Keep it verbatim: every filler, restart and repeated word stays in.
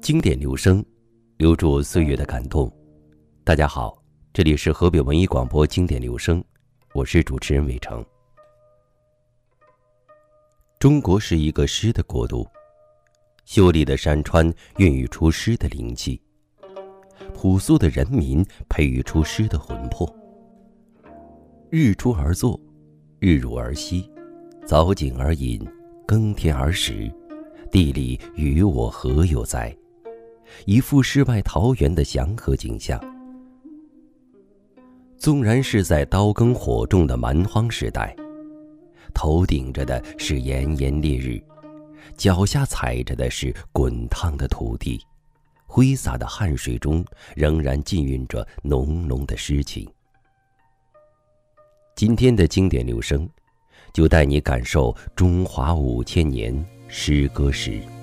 经典留声，留住岁月的感动。大家好，这里是河北文艺广播经典留声，我是主持人伟成。中国是一个诗的国度，秀丽的山川孕育出诗的灵气，朴素的人民培育出诗的魂魄。日出而作，日入而息，早景而饮，耕田而食，地里与我何有哉？一幅世外桃源的祥和景象。纵然是在刀耕火种的蛮荒时代，头顶着的是炎炎烈日，脚下踩着的是滚烫的土地，挥洒的汗水中仍然浸润着浓浓的诗情。今天的经典留声，就带你感受中华五千年诗歌史。